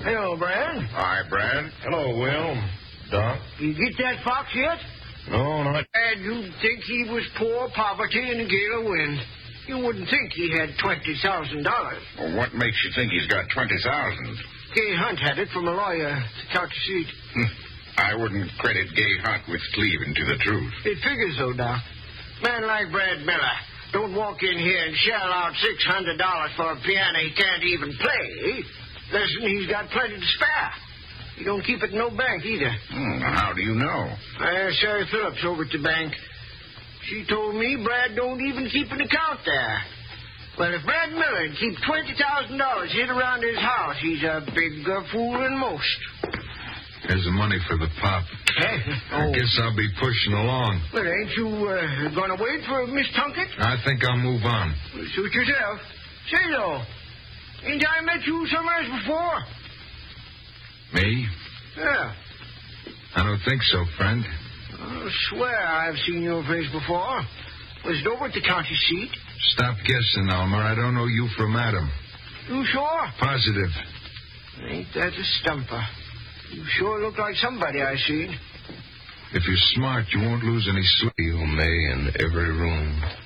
Hello, Brad. Hi, Brad. Hello, Will. Doc? You get that fox yet? No, not... Brad, you'd think he was poor poverty in a gale of wind. You wouldn't think he had $20,000. Well, what makes you think he's got 20,000? Gay Hunt had it from a lawyer to county seat. I wouldn't credit Gay Hunt with cleaving to the truth. It figures, though, Doc. Man like Brad Miller don't walk in here and shell out $600 for a piano he can't even play. Listen, he's got plenty to spare. He don't keep it in no bank either. How do you know? I asked Sherry Phillips over at the bank. She told me Brad don't even keep an account there. Well, if Brad Miller keep $20,000 hid around his house, he's a bigger fool than most. Here's the money for the pop. Hey? I guess I'll be pushing along. Well, ain't you going to wait for Miss Tunkett? I think I'll move on. Well, suit yourself. Say, though, ain't I met you somewhere before? Me? Yeah. I don't think so, friend. I swear I've seen your face before. Was it over at the county seat? Stop guessing, Elmer. I don't know you from Adam. You sure? Positive. Ain't that a stumper? You sure look like somebody I seen. If you're smart, you won't lose any sleep. You may in every room.